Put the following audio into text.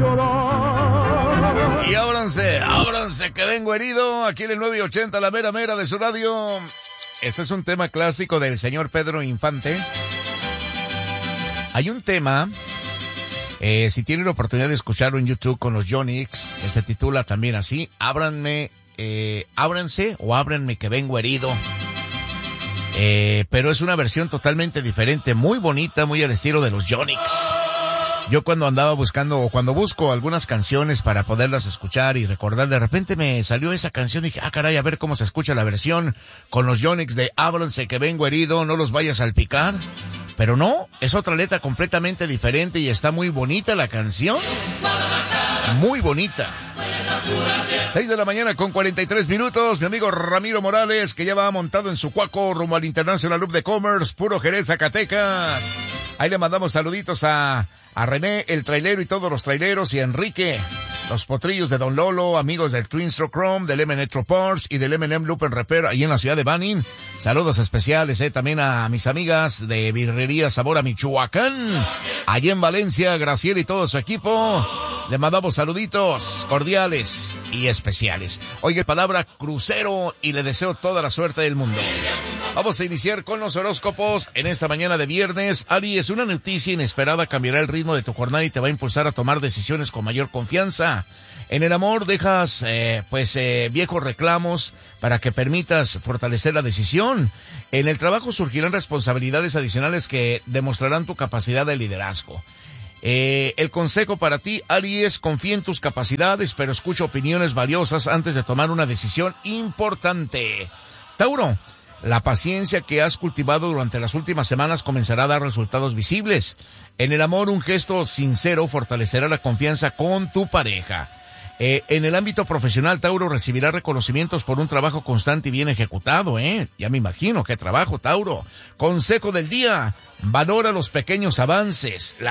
llorar. Y ábranse que vengo herido, aquí en el 980, la mera mera de su radio. Este es un tema clásico del señor Pedro Infante. Hay un tema, si tienen la oportunidad de escucharlo en YouTube con los Yonix, que se titula también así, ábranse o ábranme que vengo herido. Pero es una versión totalmente diferente, muy bonita, muy al estilo de los Yonix. Yo cuando andaba buscando, o cuando busco algunas canciones para poderlas escuchar y recordar, de repente me salió esa canción y dije, caray, a ver cómo se escucha la versión con los Yonix de ábranse que vengo herido, no los vayas a salpicar. Pero no, es otra letra completamente diferente y está muy bonita la canción. Muy bonita. 6 de la mañana con 43 minutos. Mi amigo Ramiro Morales, que ya va montado en su cuaco rumbo al International Loop de Commerce, puro Jerez, Zacatecas. Ahí le mandamos saluditos a René, el trailero y todos los traileros, y a Enrique, los potrillos de Don Lolo, amigos del Twin Stroke Chrome, del M-Netro Parts y del M&M Loop and Repair, ahí en la ciudad de Banning. Saludos especiales, también a mis amigas de Birrería Sabor a Michoacán, allí en Valencia, Graciela y todo su equipo. Le mandamos saluditos cordiales y especiales. Oiga, palabra crucero y le deseo toda la suerte del mundo. Vamos a iniciar con los horóscopos en esta mañana de viernes. Aries, una noticia inesperada cambiará el ritmo de tu jornada y te va a impulsar a tomar decisiones con mayor confianza. En el amor dejas, viejos reclamos para que permitas fortalecer la decisión. En el trabajo surgirán responsabilidades adicionales que demostrarán tu capacidad de liderazgo. El consejo para ti, Aries, confía en tus capacidades, pero escucha opiniones valiosas antes de tomar una decisión importante. Tauro, la paciencia que has cultivado durante las últimas semanas comenzará a dar resultados visibles. En el amor, un gesto sincero fortalecerá la confianza con tu pareja. En el ámbito profesional, Tauro recibirá reconocimientos por un trabajo constante y bien ejecutado, Ya me imagino qué trabajo, Tauro. Consejo del día: valora los pequeños avances.